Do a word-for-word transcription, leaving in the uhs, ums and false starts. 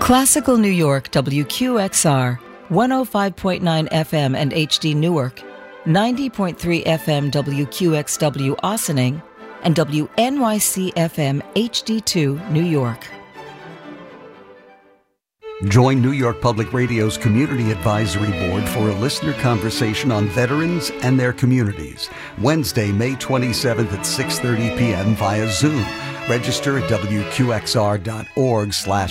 Classical New York, W Q X R, one oh five point nine F M and H D Newark, ninety point three F M W Q X W Ossining, and W N Y C F M H D two New York. Join New York Public Radio's Community Advisory Board for a listener conversation on veterans and their communities. Wednesday, May twenty-seventh at six thirty p.m. via Zoom. Register at W Q X R dot org slash